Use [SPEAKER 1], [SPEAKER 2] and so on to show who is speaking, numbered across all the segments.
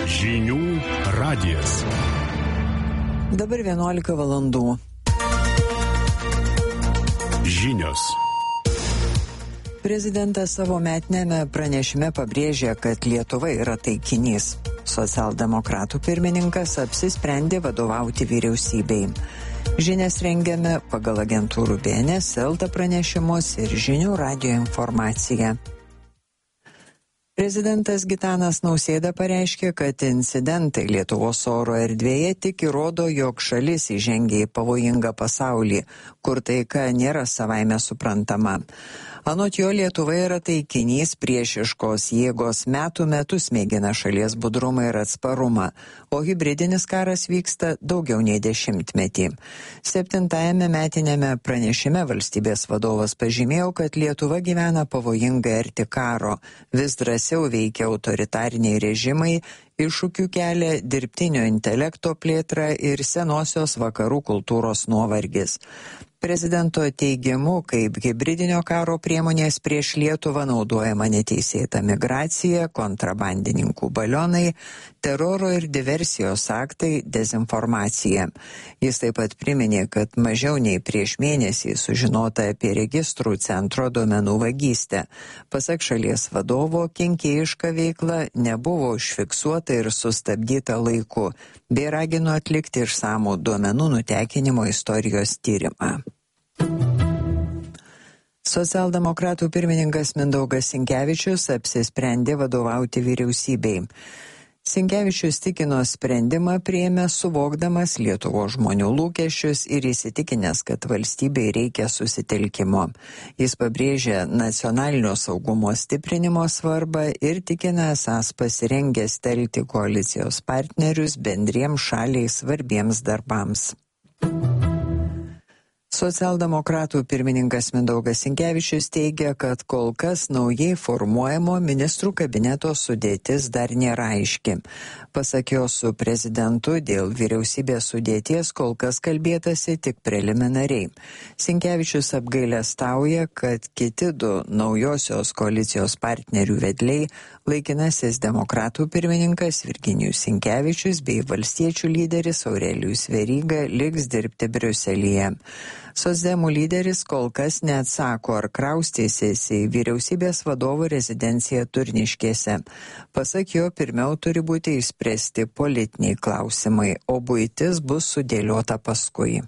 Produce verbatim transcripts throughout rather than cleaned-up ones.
[SPEAKER 1] Žinių radijas.
[SPEAKER 2] Dabar vienuolika valandų.
[SPEAKER 1] Žinios.
[SPEAKER 2] Prezidentas savo metiniame pranešime pabrėžė, kad Lietuva yra taikinys. Socialdemokratų pirmininkas apsisprendė vadovauti vyriausybei. Žinias rengiame pagal agentūrų B N S, Elta pranešimus ir Žinių radijo informaciją. Prezidentas Gitanas Nausėda pareiškė, kad incidentai Lietuvos oro erdvėje tik įrodo, jog šalis įžengia į pavojingą pasaulį, kur taika nėra savaime suprantama. Anot jo, Lietuva yra taikinys, priešiškos jėgos metų metus mėgina šalies budrumą ir atsparumą, o hybridinis karas vyksta daugiau nei dešimtmetį. Septintajame metinėme pranešime valstybės vadovas pažymėjo, kad Lietuva gyvena pavojingai arti karo, vis drąsiau veikia autoritariniai režimai, iššūkių kelia dirbtinio intelekto plėtra ir senosios vakarų kultūros nuovargis. Prezidento teigimu, kaip hibridinio karo priemonės prieš Lietuvą naudojama neteisėta migracija, kontrabandininkų balionai, teroro ir diversijos aktai, dezinformacija. Jis taip pat priminė, kad mažiau nei prieš mėnesį sužinota apie registrų centro duomenų vagystę. Pasak šalies vadovo, kenkėjiška veikla nebuvo užfiksuota ir sustabdyta laiku, bei ragino atlikti išsamų duomenų nutekinimo istorijos tyrimą. Socialdemokratų pirmininkas Mindaugas Sinkevičius apsisprendė vadovauti vyriausybei. Sinkevičius tikino, sprendimą priėmė suvokdamas Lietuvos žmonių lūkesčius ir įsitikinęs, kad valstybei reikia susitelkimo. Jis pabrėžė nacionalinio saugumo stiprinimo svarbą ir tikina esąs pasirengęs telkti koalicijos partnerius bendriems šaliai svarbiems darbams. Socialdemokratų pirmininkas Mindaugas Sinkevičius teigia, kad kol kas naujai formuojamo ministrų kabineto sudėtis dar nėra aiški. Pasak jo, su prezidentu dėl vyriausybės sudėties kol kas kalbėtasi tik preliminariai. Sinkevičius apgailestauja, kad kiti du naujosios koalicijos partnerių vedliai, laikinasis demokratų pirmininkas Virginijus Sinkevičius bei valstiečių lyderis Aurelijus Veryga liks dirbti Briuselyje. Socdemų lyderis kol kas neatsako, ar kraustysis į vyriausybės vadovo rezidenciją Turniškėse. Pasak jo, pirmiau turi būti išspręsti politiniai klausimai, o buitis bus sudėliota paskui.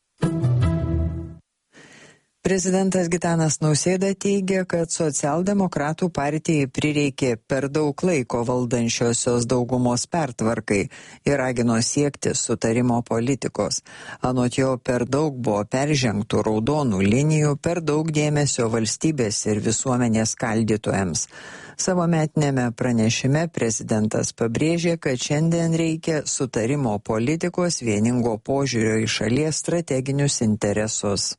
[SPEAKER 2] Prezidentas Gitanas Nausėda teigia, kad socialdemokratų partijai prireikė per daug laiko valdančiosios daugumos pertvarkai ir ragino siekti sutarimo politikos. Anot jo, per daug buvo peržengtų raudonų linijų, per daug dėmesio valstybės ir visuomenės skaldytojams. Savo metinėme pranešime prezidentas pabrėžė, kad šiandien reikia sutarimo politikos, vieningo požiūrio į šalies strateginius interesus.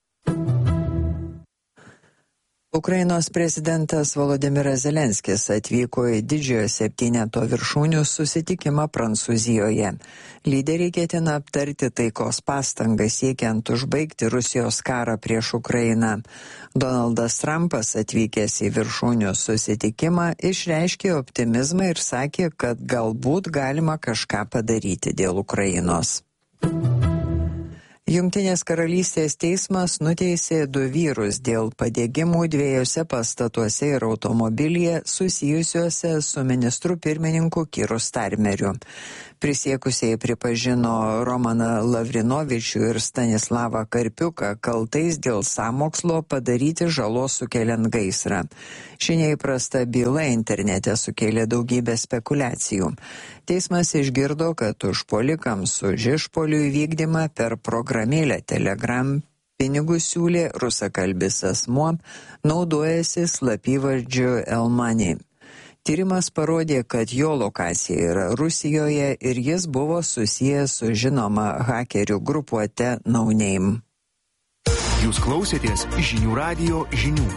[SPEAKER 2] Ukrainos prezidentas Volodymyras Zelenskis atvyko į didžiojo septyneto viršūnių susitikimą Prancūzijoje. Lyderiai ketina aptarti taikos pastangas siekiant užbaigti Rusijos karą prieš Ukrainą. Donaldas Trumpas atvykęs į viršūnių susitikimą išreiškė optimizmą ir sakė, kad galbūt galima kažką padaryti dėl Ukrainos. Jungtinės karalystės teismas nuteisė du vyrus dėl padegimų dviejose pastatuose ir automobilyje susijusiuose su ministru pirmininku Kiru Starmeriu. Prisiekusieji pripažino Romaną Lavrinovičių ir Stanislavą Karpiuką kaltais dėl sąmokslo padaryti žalos sukeliant gaisrą. Ši neįprasta byla internete sukėlė daugybę spekulacijų. Teismas išgirdo, kad užpuolikams už išpuolių įvykdymą per programėlę Telegram pinigus siūlė rusakalbis asmuo, naudojasi slapyvardžiu Elmani. Tyrimas parodė, kad jo lokacija yra Rusijoje ir jis buvo susijęs su žinoma hakerių grupuote No Name.
[SPEAKER 1] Jūs klausėtės Žinių radijo žinių.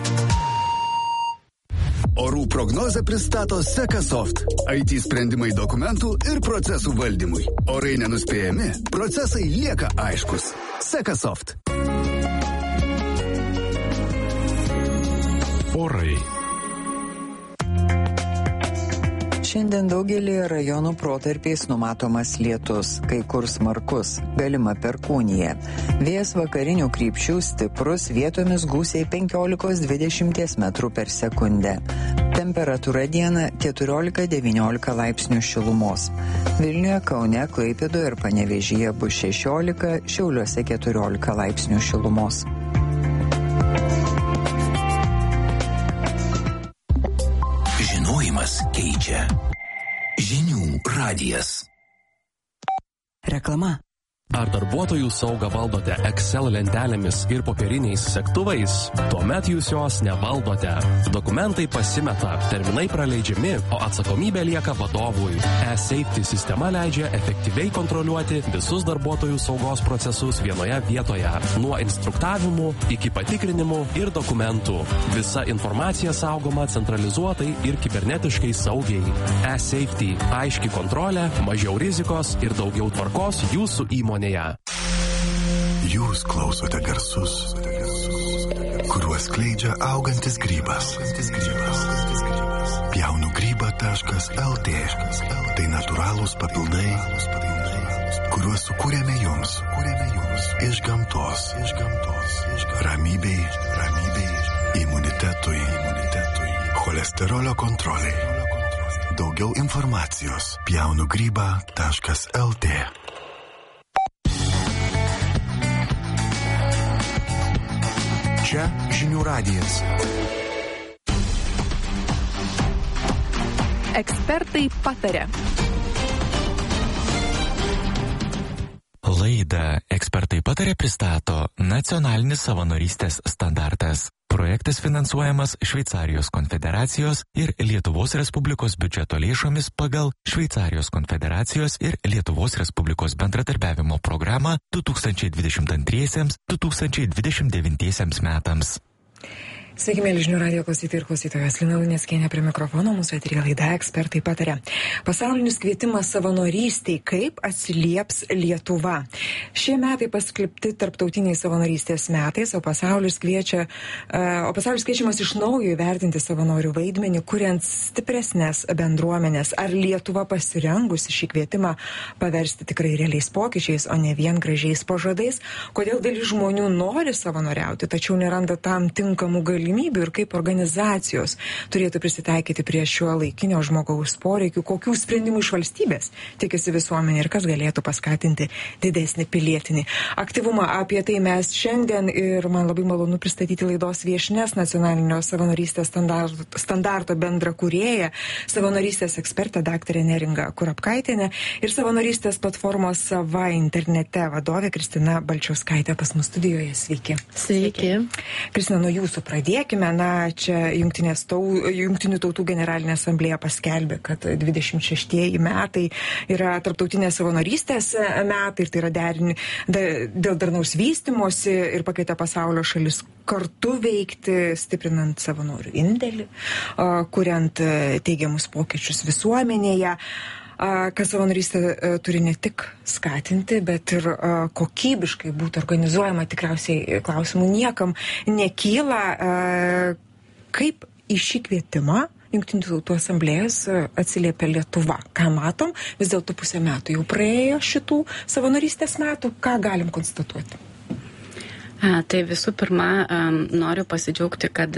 [SPEAKER 3] Orų prognozę pristato Sekasoft. I T sprendimai dokumentų ir procesų valdymui. Orai nenuspėjami, procesai lieka aiškus. Sekasoft.
[SPEAKER 1] Orai.
[SPEAKER 2] Šiandien daugelį rajonų protarpiais numatomas lietus, kai kur smarkus, galima perkūnija. Vėjas vakarinių krypčių stiprus, vietomis gūsiai penkiolika dvidešimt metrų per sekundę. Temperatūra dieną keturiolika devyniolika laipsnių šilumos. Vilniuje, Kaune, Klaipėdoje ir Panevėžyje bus šešiolika, Šiauliuose keturiolika laipsnių šilumos.
[SPEAKER 4] Žinojimas keičia. Žinių radijas.
[SPEAKER 5] Reklama.
[SPEAKER 6] Ar darbuotojų saugą valdote Excel lentelėmis ir popieriniais sektuvais? Tuomet jūs jos nevaldote. Dokumentai pasimeta, terminai praleidžiami, o atsakomybė lieka vadovui. E-Safety sistema leidžia efektyviai kontroliuoti visus darbuotojų saugos procesus vienoje vietoje, nuo instruktavimų iki patikrinimų ir dokumentų. Visa informacija saugoma centralizuotai ir kibernetiškai saugiai. E-Safety – aiški kontrolė, mažiau rizikos ir daugiau tvarkos jūsų įmonėje.
[SPEAKER 1] Jūs klausote garsus, kuriuos skleidžia augantis grybas. Pjaunu grybą taškas el tė. Tai natūralūs papildai, kuriuos sukūrėme jums iš gamtos. Ramybei, imunitetui, cholesterolio kontroliai. Daugiau informacijos pjaunu grybą taškas el tė. Čia Žinių radijas.
[SPEAKER 7] Ekspertai pataria.
[SPEAKER 8] Laidą Ekspertai pataria pristato Nacionalinis savanorystės standartas. Projektas finansuojamas Šveicarijos konfederacijos ir Lietuvos Respublikos biudžeto lėšomis pagal Šveicarijos konfederacijos ir Lietuvos Respublikos bendradarbiavimo programą du tūkstančiai dvidešimt antriems - du tūkstančiai dvidešimt devintiesiems metams.
[SPEAKER 5] Sveiki, mėly Žinių radijo klausytojai ir klausytojos. Lina Luneckienė prie mikrofono, mūsų eteryje laida Ekspertai pataria. Pasaulinis kvietimas savanorystiai, kaip atsilieps Lietuva. Šie metai paskelbti tarptautiniais savanorystės metais, o pasaulis kviečia, o pasaulis kviečiamas iš naujo įvertinti savanorių vaidmenį, kuriant stipresnės bendruomenės. Ar Lietuva pasirengusi šį kvietimą paversti tikrai realiais pokyčiais, o ne vien gražiais pažadais? Kodėl dalis žmonių nori savanoriauti, tačiau neranda tam tinkamų galimybių? Ir kaip organizacijos turėtų prisitaikyti prie šio laikinio žmogaus poreikių, kokių sprendimų iš valstybės tikisi visuomenė ir kas galėtų paskatinti didesnį pilietinį aktyvumą. Apie tai mes šiandien ir man labai malonu pristatyti laidos viešnes, nacionalinio savanorystės standarto, standarto bendra kūrėja, savanorystės ekspertė daktarė Neringa Kurapkaitienė ir savanorystės platformos Sava internete vadovė Kristina Balčiauskaitė pas mus studijoje. Sveiki.
[SPEAKER 7] Sveiki.
[SPEAKER 5] Kristina, nuo jūsų pradėkime. Na, čia Jungtinės tau, Jungtinių tautų generalinė asamblėja paskelbė, kad dvidešimt šeštieji metai yra tarptautinės savanorystės metai ir tai yra derini dėl darnaus vystymosi ir pakvietė pasaulio šalis kartu veikti, stiprinant savanorių indėlį, kuriant teigiamus pokyčius visuomenėje. Kad savanorystė turi ne tik skatinti, bet ir kokybiškai būti organizuojama, tikriausiai klausimų niekam nekyla. Kaip į šį kvietimą Jungtinių tautų asamblėjos atsiliepia Lietuva? Ką matom? Vis dėlto pusę metų jau praėjo šitų savanorystės metų. Ką galim konstatuoti?
[SPEAKER 9] A, tai visų pirma, um, noriu pasidžiaugti, kad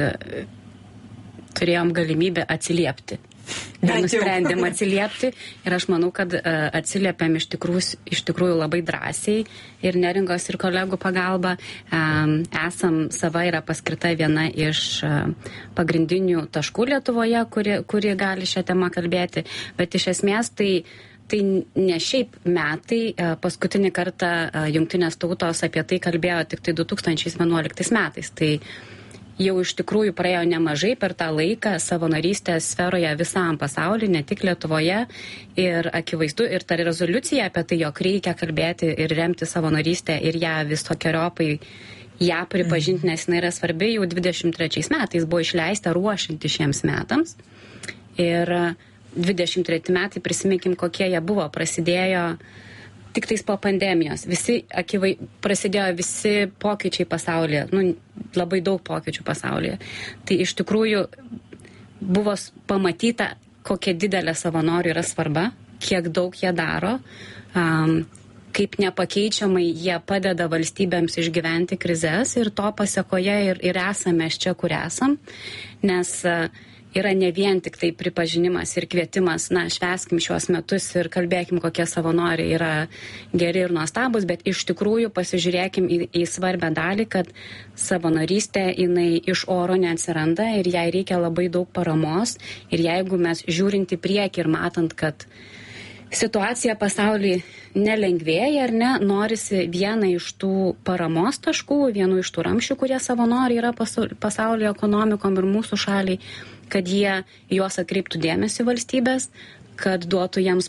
[SPEAKER 9] turėjom galimybę atsiliepti. Nusprendėm atsiliepti ir aš manau, kad uh, atsiliepiam iš tikrųjų, iš tikrųjų labai drąsiai ir Neringos ir kolegų pagalba. Um, esam Sava yra paskirta viena iš uh, pagrindinių taškų Lietuvoje, kuri, kuri gali šią temą kalbėti, bet iš esmės tai Tai ne šiaip metai, paskutinį kartą Jungtinės tautos apie tai kalbėjo tik tai du tūkstančiai vienuoliktais metais. Tai jau iš tikrųjų praėjo nemažai per tą laiką savanorystės sferoje visam pasauliu, ne tik Lietuvoje. Ir akivaizdu, ir ta rezoliucija apie tai, jog reikia kalbėti ir remti savanorystę ir ją visokiojopai ją pripažinti, nes jinai yra svarbi, jau dvidešimt trečiais metais buvo išleista ruošinti šiems metams. Ir dvidešimt treti metai, prisiminkim, kokie jie buvo, prasidėjo tik tais po pandemijos. Visi, akivai, prasidėjo visi pokyčiai pasaulyje, nu, labai daug pokyčių pasaulyje. Tai iš tikrųjų buvo pamatyta kokia didelė savanorių yra svarba, kiek daug jie daro, um, kaip nepakeičiamai jie padeda valstybėms išgyventi krizes ir to pasekoje ir, ir esame čia, kur esam, nes uh, yra ne vien tik tai pripažinimas ir kvietimas, na, švęskim šiuos metus ir kalbėkim, kokie savanoriai yra geri ir nuostabus, bet iš tikrųjų pasižiūrėkim į, į svarbę dalį, kad savanorystė jinai iš oro neatsiranda ir jai reikia labai daug paramos ir jeigu mes žiūrint į priekį ir matant, kad situacija pasaulyje nelengvėja ar ne, norisi vieną iš tų paramos taškų, vienu iš tų ramščių, kurie savanoriai yra pasaulio ekonomikom ir mūsų šaliai, kad jie juos atkreiptų dėmesį valstybės, kad duotų jiems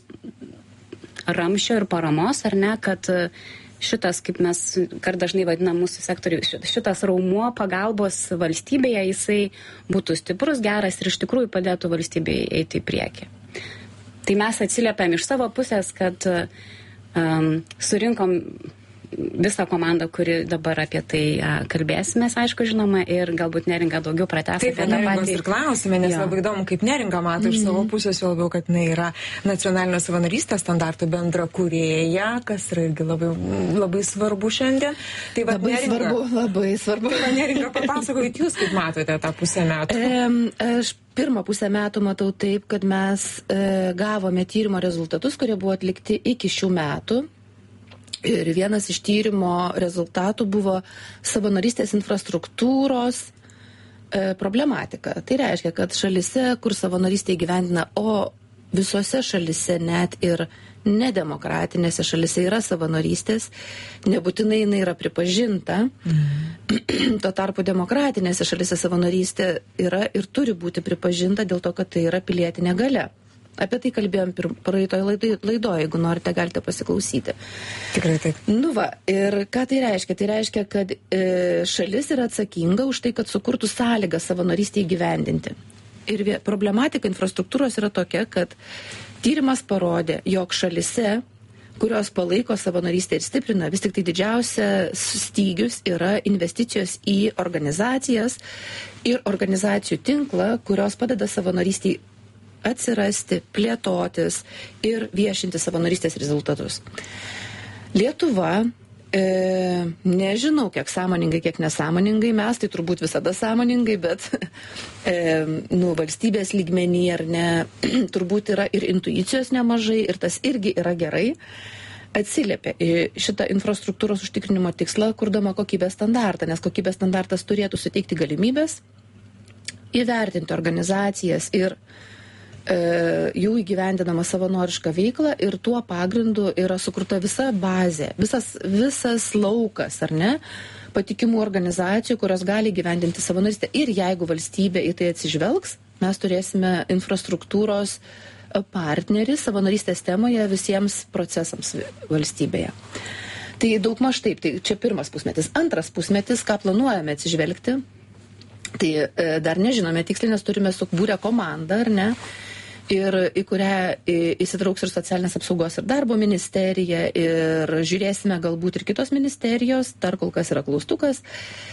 [SPEAKER 9] ramščio ir paramos, ar ne, kad šitas, kaip mes kar dažnai vadinam mūsų sektorių, šitas raumuo pagalbos valstybėje, jisai būtų stiprus, geras ir iš tikrųjų padėtų valstybėje eiti į priekį. Tai mes atsiliepiam iš savo pusės, kad um, surinkom visą komandą, kuri dabar apie tai a, kalbėsimės, aišku, žinoma, ir galbūt Neringa daugiau pratęs.
[SPEAKER 5] Taip, Neringos ir klausime, nes
[SPEAKER 9] jo.
[SPEAKER 5] Labai įdomu, kaip Neringa mato mm-hmm. iš savo pusės, jau labiau, kad jinai yra nacionalinio savanorystės standartų bendra kūrėja, kas yra irgi labai, labai svarbu šiandien. Tai va,
[SPEAKER 10] labai
[SPEAKER 5] Neringa,
[SPEAKER 10] svarbu, labai svarbu.
[SPEAKER 5] Tai va, Neringa, papasakokit jūs, kaip matote tą pusę metų.
[SPEAKER 10] E, aš pirmą pusę metų matau taip, kad mes e, gavome tyrimo rezultatus, kurie buvo atlikti iki šių metų. Ir vienas iš tyrimo rezultatų buvo savanorystės infrastruktūros e, problematika. Tai reiškia, kad šalise, kur savanorystė įgyvendina, o visose šalise, net ir nedemokratinėse šalise yra savanorystės, nebūtinai jinai yra pripažinta. Mm. Tuo tarpu demokratinėse šalise savanorystė yra ir turi būti pripažinta dėl to, kad tai yra pilietinė galia. Apie tai kalbėjom praeitoje laidoje, jeigu norite, galite pasiklausyti.
[SPEAKER 5] Tikrai taip.
[SPEAKER 10] Nu va, ir ką tai reiškia? Tai reiškia, kad e, šalis yra atsakinga už tai, kad sukurtų sąlygą savanorystę įgyvendinti. Ir vė, problematika infrastruktūros yra tokia, kad tyrimas parodė, jog šalise, kurios palaiko savanorystę ir stiprina, vis tik tai didžiausias stygius yra investicijos į organizacijas ir organizacijų tinklą, kurios padeda savanorystį atsirasti, plėtotis ir viešinti savanorystės rezultatus. Lietuva, e, nežinau, kiek sąmoningai, kiek nesąmoningai, mes tai turbūt visada sąmoningai, bet e, nu, valstybės lygmenį ar ne, turbūt yra ir intuicijos nemažai ir tas irgi yra gerai, atsiliepia į šitą infrastruktūros užtikrinimo tikslą, kurdama kokybės standartą, nes kokybės standartas turėtų suteikti galimybės įvertinti organizacijas ir jų įgyvendinama savanoriška veikla ir tuo pagrindu yra sukurta visa bazė, visas, visas laukas, ar ne, patikimų organizacijų, kurios gali gyvendinti savanorystę. Ir jeigu valstybė į tai atsižvelgs, mes turėsime infrastruktūros partnerį savanorystės temoje visiems procesams valstybėje. Tai daugmaž taip, tai čia pirmas pusmetis. Antras pusmetis, ką planuojame atsižvelgti, tai e, dar nežinome tiksliai, nes turime subūrę komandą, ar ne, ir į kurią įsitrauks ir socialinės apsaugos ir darbo ministerija ir žiūrėsime galbūt ir kitos ministerijos, dar kol kas yra klaustukas,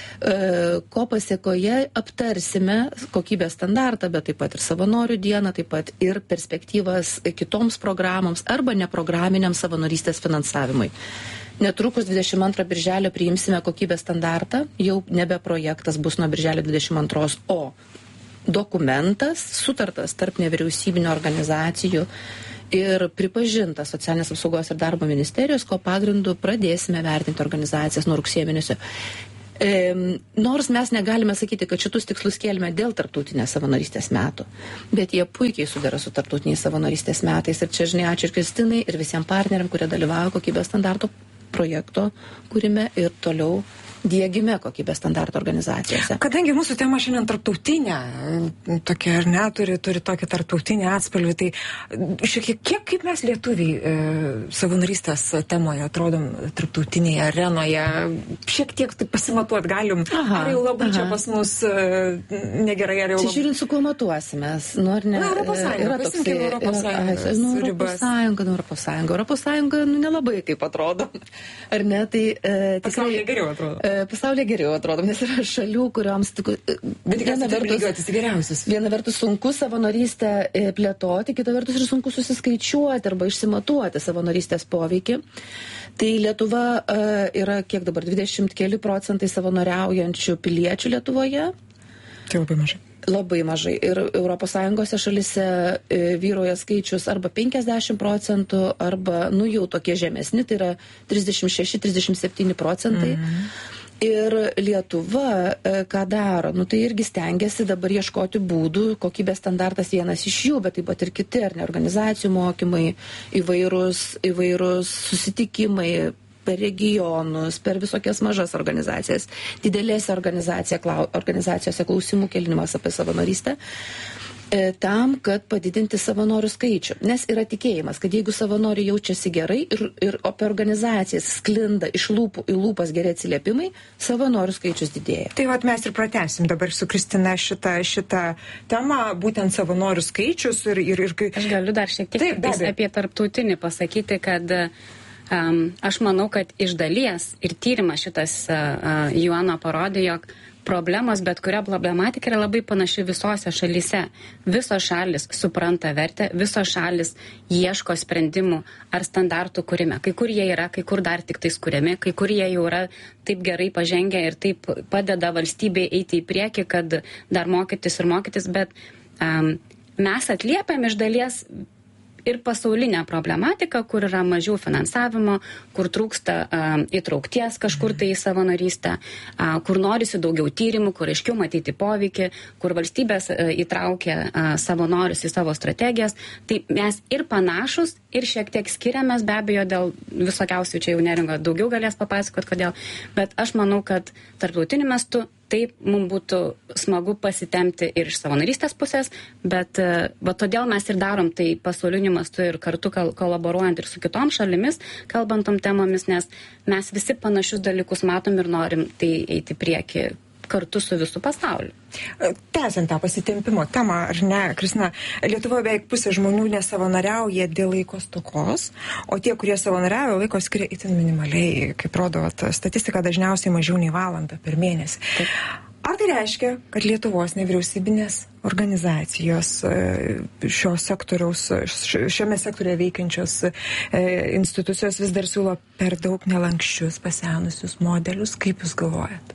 [SPEAKER 10] ko pasiekoje aptarsime kokybės standartą, bet taip pat ir savanorių dieną, taip pat ir perspektyvas kitoms programoms arba neprograminiam savanorystės finansavimui. Netrukus dvidešimt antrą birželio priimsime kokybės standartą, jau nebe projektas bus nuo birželio dvidešimt antros, o dokumentas, sutartas tarp nevyriausybinio organizacijų ir pripažintas socialinės apsaugos ir darbo ministerijos, ko pagrindu pradėsime vertinti organizacijas nuo rugsėjo mėnesio. E, nors mes negalime sakyti, kad šitus tikslus kėlėme dėl tarptautinės savanorystės metų, bet jie puikiai sudera su tarptautiniais savanorystės metais. Ir čia, žinai, ačiū ir Kristinai, ir visiems partneriam, kurie dalyvauja kokybės standarto projekto kūrime ir toliau diegime kokybės standarto organizacijose.
[SPEAKER 5] Kadangi mūsų tema šiandien tarptautinė, tokia ar ne, turi, turi tokį tarptautinį atspalvį, tai šiek tiek, kiek kaip mes lietuviai e, savanorystės temoje atrodom tarptautinėje arenoje, šiek tiek tai pasimatuot galim, aha, ar jau labai aha. čia pas mus e, negerai, ar jau...
[SPEAKER 10] Čia žiūrint, su kuo matuosimės, nu ar ne?
[SPEAKER 5] Na, Europos Sąjunga,
[SPEAKER 10] yra toksai,
[SPEAKER 5] Europos Sąjunga,
[SPEAKER 10] nu, Europos Sąjunga, nu, Europos Sąjunga, Europos Sąjunga, nu, nelabai kaip atrodo, ar ne, tai... E,
[SPEAKER 5] Pasaulyje geriau atrodo.
[SPEAKER 10] Pasaulyje geriau atrodo, nes yra šalių, kurioms tik...
[SPEAKER 5] Bet viena vertus, geriausias.
[SPEAKER 10] Viena vertus sunku savanorystę plėtoti, kita vertus ir sunku susiskaičiuoti arba išsimatuoti savanorystės poveikį. Tai Lietuva yra kiek dabar dvidešimt keli procentai savanoriaujančių piliečių Lietuvoje.
[SPEAKER 5] Tai labai mažai.
[SPEAKER 10] Labai mažai. Ir Europos Sąjungos šalise vyroja skaičius arba penkiasdešimt procentų, arba, nu, jau tokie žemesni, tai yra trisdešimt šeši trisdešimt septyni procentai. Mm. Ir Lietuva, ką daro, nu, tai irgi stengiasi dabar ieškoti būdų, kokybės standartas vienas iš jų, bet taip pat ir kiti, ar ne, organizacijų mokymai, įvairūs, įvairūs susitikimai, per regionus, per visokias mažas organizacijas, didelėse organizacijose klausimų kelinimas apie savanorystę, tam, kad padidinti savanorių skaičių. Nes yra tikėjimas, kad jeigu savanoriai jaučiasi gerai ir, ir apie organizacijas sklinda iš lūpų į lūpas geri atsiliepimai, savanorių skaičius didėja.
[SPEAKER 5] Tai vat mes ir pratęsim dabar su Kristina šitą, šitą temą, būtent savanorių skaičius ir... ir, ir...
[SPEAKER 9] Aš galiu dar šiek tiek Taip, apie tarptautinį pasakyti, kad Um, aš manau, kad iš dalies ir tyrimas šitas uh, U N O parodė, jog problemos, bet kuria problematika yra labai panaši visose šalyse. Visos šalis supranta vertę, visos šalis ieško sprendimų ar standartų kūrime. Kai kur jie yra, kai kur dar tik tais kūrimi, kai kur jie jau yra taip gerai pažengę ir taip padeda valstybei eiti į priekį, kad dar mokytis ir mokytis, bet um, mes atliepiam iš dalies ir pasaulinę problematiką, kur yra mažiau finansavimo, kur trūksta uh, įtraukties kažkur tai į savanorystę, uh, kur norisi daugiau tyrimų, kur aiškiau matyti poveikį, kur valstybės uh, įtraukia uh, savanorius į savo strategijas. Tai mes ir panašus, ir šiek tiek skiriamės, be abejo, dėl visokiausių, čia jau Neringa daugiau galės papasakot, kodėl. Bet aš manau, kad tarptautiniu mastu taip mums būtų smagu pasitemti ir iš savanorystės pusės, bet va, todėl mes ir darom tai pasauliniu mastu ir kartu kol- kolaboruojant ir su kitom šalimis, kalbant tom temomis, nes mes visi panašius dalykus matom ir norim tai eiti prieki kartu su visų pasauliu.
[SPEAKER 5] Tęsiant tą pasitempimo temą, ar ne, Kristina, Lietuvoje beveik pusė žmonių nesavanoriauja dėl laiko stokos, o tie, kurie savanoriauja, laiko skiria itin minimaliai, kaip rodo statistika, dažniausiai mažiau nei valandą per mėnesį. Taip. Ar tai reiškia, kad Lietuvos nevyriausybinės organizacijos šios sektoriaus, šiame sektorėje veikiančios institucijos vis dar siūlo per daug nelankščius, pasenusius modelius? Kaip Jūs galvojat?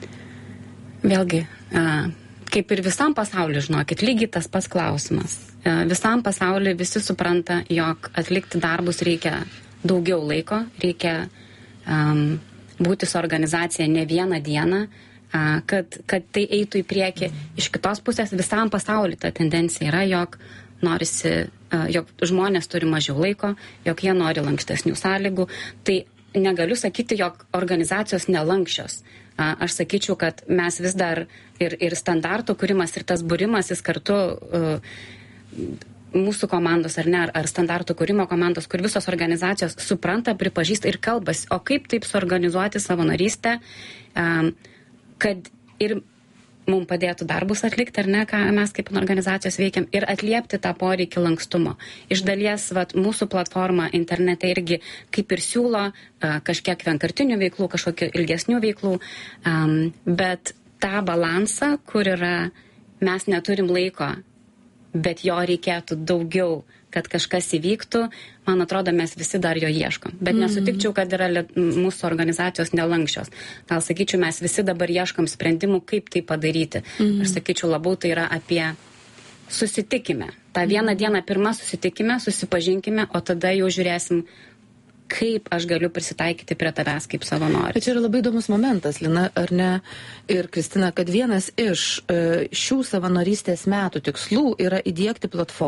[SPEAKER 9] Vėlgi, kaip ir visam pasauliu, žinokit, lygiai tas pats klausimas. Visam pasauliu visi supranta, jog atlikti darbus reikia daugiau laiko, reikia um, būti su organizacija ne vieną dieną, uh, kad, kad tai eitų į priekį. Iš kitos pusės visam pasauliu ta tendencija yra, jog norisi, uh, jog žmonės turi mažiau laiko, jog jie nori lankstesnių sąlygų. Tai negaliu sakyti, jog organizacijos nelankščios. Aš sakyčiau, kad mes vis dar ir, ir standartų kūrimas ir tas būrimas, jis kartu uh, mūsų komandos ar ne, ar, ar standartų kūrimo komandos, kur visos organizacijos supranta, pripažįsta ir kalbasi, o kaip taip suorganizuoti savanorystę, um, kad ir mums padėtų darbus atlikti, ar ne, ką mes kaip organizacijos veikiam, ir atliepti tą poreikį lankstumo. Iš dalies, vat, mūsų platforma internete irgi kaip ir siūlo uh, kažkiek vienkartinių veiklų, kažkokių ilgesnių veiklų, um, bet tą balansą, kur yra, mes neturim laiko, bet jo reikėtų daugiau, kad kažkas įvyktų, man atrodo, mes visi dar jo ieškom. Bet mm. nesutikčiau, kad yra li- mūsų organizacijos nelankščios. Gal sakyčiau, mes visi dabar ieškom sprendimų, kaip tai padaryti. Mm. Aš sakyčiau, labiau tai yra apie susitikime. tą vieną dieną pirmą susitikime, susipažinkime, o tada jau žiūrėsim, kaip aš galiu prisitaikyti prie tavęs kaip savanori.
[SPEAKER 10] Bet čia yra labai įdomus momentas, Lina, ar ne, ir Kristina, kad vienas iš šių savanorystės metų tikslų yra įdiegti platformą.